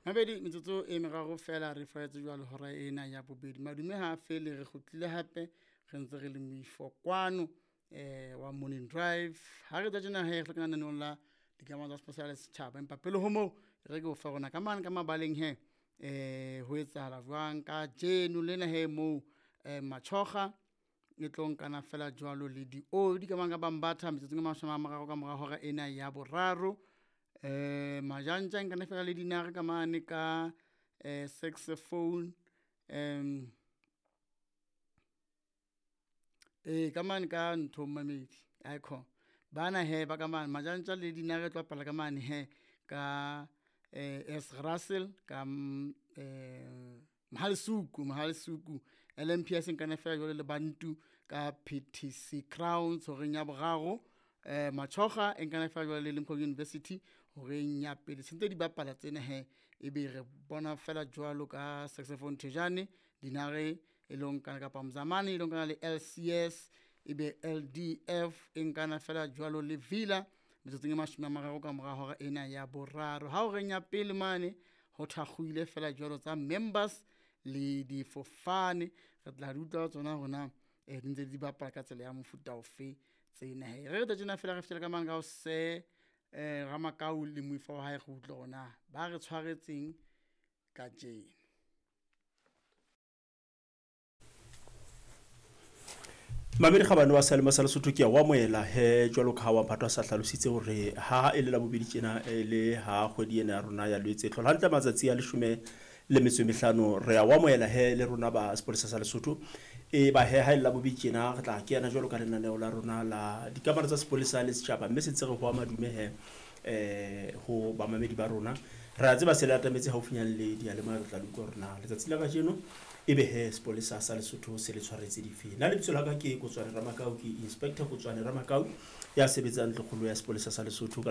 Mabedi metsotso e meraro fela re faetse jwale hora ena ya bobedi. Madume ha fele re kgutlile hape re ntse re le moifokwano wa Morning Drive. Ha re tsena he re kana neng la dikamano tsa special setjhaba empa pele ho mo re ke o fa rona ka mane ka mabaleng he ho etsahala jwang ka jeno lena he mo Machoga e tlong kana fela jwalo le di di ka manga bambatha metsotso e 30 ka mora hora ena ya boraro. Majanja nkana fela le dinare ka mane ka saxophone ka mane ka ntho mamedi icon bana he ba ka mane majanja le dinare tlo pala ka mane he ka S Russell ka Mahalsuku LMPS nkana fela jole le bantu ka PTC Crowns hore nya boraro. Machoga nkana fela jole le Limpopo University hore nya pele sentse di bapala tsena he e be re bona fela jwalo ka saxophone Tejane dinare e long kana ka Pamzamani e long kana le LCS e be LDF nkana fela jwalo le Villa metsotso e 30 ka mora hora ena ya boraro. Ha o re nya pele mane ho thakguile fela jwalo tsa members le di fofane re tla ruta tsona hona di ntse di bapala ka tsela ya mofuta ofe tsena he re tla tsena fela re fitela ka mane ka o se Ramakau le moifa wa hae go utla ona ba re tshwaretseng ka jeno. Mamedi Khabane wa Salema sa Lesotho ke wa moela he jwalo ka wa phatwa sa hlalositse hore ha e le la bobedi tjena le ha kgwedi ena ya rona ya lwetse tlhola hantle matsatsi ya 15 re ya wa moela he le rona ba sepolesa sa Lesotho e ba he ha e la bobedi tjena re tla ke yana jwalo ka lenaneo la rona la dikamano tsa sepolesa le setjhaba mme se ntse re ho madume he ho ba mamedi ba rona re a tseba se le atametse haufinyane le dialema re tla lukwa rona letsatsi la kajeno ebe he sepolesa sa Lesotho se le tshwaretse dife na le bitso la ka ke Kotswane Ramakau ke inspector Kotswane Ramakau ya sebetsang tlhokgolo ya sepolesa sa Lesotho.